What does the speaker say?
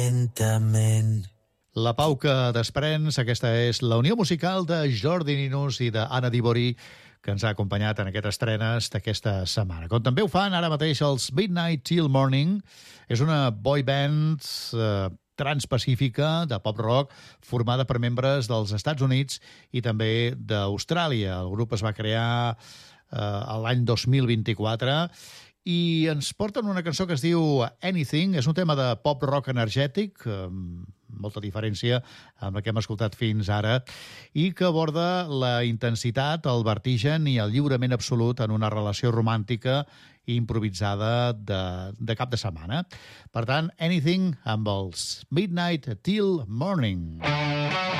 Lentament. La pau que desprens, aquesta és la unió musical de Jordi Ninus i d'Anna Dibori, que ens ha acompanyat en aquestes estrenes d'aquesta setmana. Com també ho fan ara mateix els Midnight Till Morning. És una boy band transpacífica de pop-rock formada per membres dels Estats Units i també d'Austràlia. El grup es va crear l'any 2024 i ens porten una cançó que es diu Anything. És un tema de pop-rock energètic, molta diferència amb la que hem escoltat fins ara, i que aborda la intensitat, el vertigen i el lliurament absolut en una relació romàntica i improvisada de cap de setmana. Per tant, Anything amb els Midnight Till Morning.